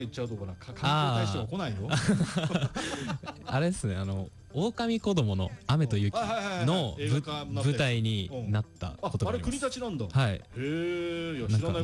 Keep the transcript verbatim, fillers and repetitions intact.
言っちゃうとこな観光大使は来ないよ。 あれですね、あの狼子供の雨と雪の舞台になったことがあります。 あれ国立なんだ。 はい。 へえ、いや知らない。